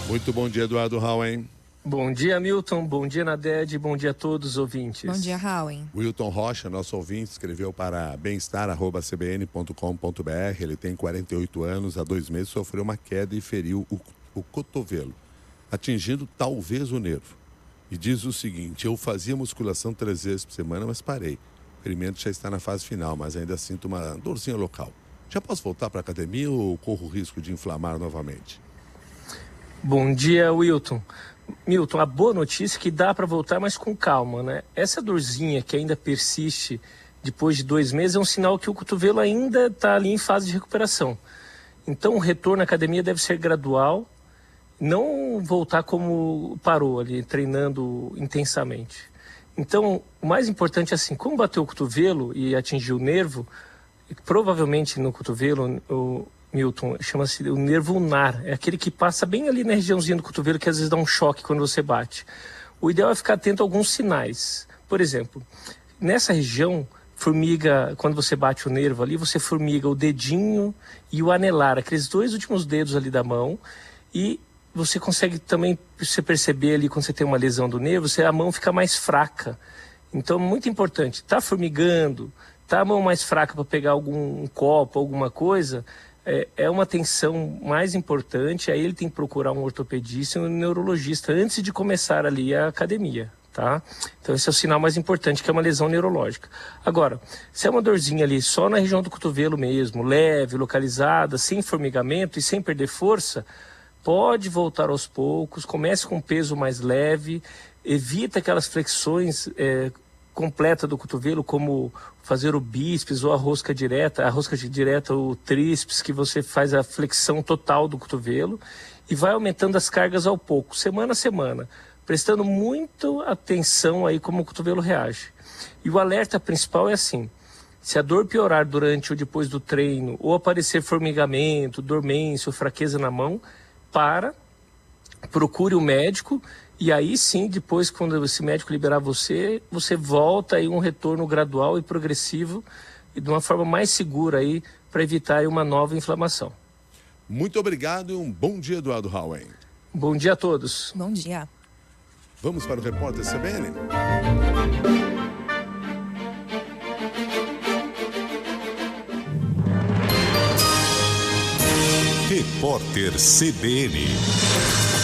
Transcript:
Muito bom dia, Eduardo Rauen. Bom dia, Milton. Bom dia, Naded. Bom dia a todos os ouvintes. Bom dia, Rauen. Wilton Rocha, nosso ouvinte, escreveu para bemestar@cbn.com.br. Ele tem 48 anos, há 2 meses sofreu uma queda e feriu o cotovelo, atingindo talvez o nervo. E diz o seguinte: eu fazia musculação 3 vezes por semana, mas parei. O ferimento já está na fase final, mas ainda sinto uma dorzinha local. Já posso voltar para a academia ou corro o risco de inflamar novamente? Bom dia, Wilton. Milton, a boa notícia é que dá para voltar, mas com calma, né? Essa dorzinha que ainda persiste depois de 2 meses é um sinal que o cotovelo ainda está ali em fase de recuperação. Então, o retorno à academia deve ser gradual, não voltar como parou ali, treinando intensamente. Então, o mais importante é assim, como bateu o cotovelo e atingiu o nervo, provavelmente no cotovelo, Milton, chama-se o nervo ulnar, é aquele que passa bem ali na regiãozinha do cotovelo que às vezes dá um choque quando você bate. O ideal é ficar atento a alguns sinais. Por exemplo, nessa região, formiga, quando você bate o nervo ali, você formiga o dedinho e o anelar, aqueles 2 últimos dedos ali da mão, e você consegue também você perceber ali quando você tem uma lesão do nervo, a mão fica mais fraca. Então, muito importante, tá formigando, tá a mão mais fraca para pegar algum copo, alguma coisa, é uma tensão mais importante, aí ele tem que procurar um ortopedista e um neurologista antes de começar ali a academia, tá? Então esse é o sinal mais importante, que é uma lesão neurológica. Agora, se é uma dorzinha ali só na região do cotovelo mesmo, leve, localizada, sem formigamento e sem perder força, pode voltar aos poucos, comece com um peso mais leve, evita aquelas flexões completa do cotovelo, como fazer o bíceps ou a rosca direta, o tríceps, que você faz a flexão total do cotovelo e vai aumentando as cargas ao pouco, semana a semana, prestando muito atenção aí como o cotovelo reage. E o alerta principal é assim: se a dor piorar durante ou depois do treino, ou aparecer formigamento, dormência ou fraqueza na mão, procure o médico. E aí sim, depois, quando esse médico liberar você volta aí um retorno gradual e progressivo e de uma forma mais segura aí para evitar aí uma nova inflamação. Muito obrigado e um bom dia, Eduardo Rauen. Bom dia a todos. Bom dia. Vamos para o repórter CBN. Repórter CBN.